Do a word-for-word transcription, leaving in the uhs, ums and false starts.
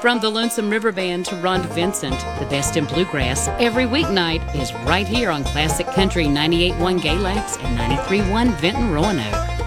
From the Lonesome River Band to Ron Vincent, the best in bluegrass every weeknight is right here on Classic Country ninety-eight point one Galax and ninety-three point one Vinton Roanoke.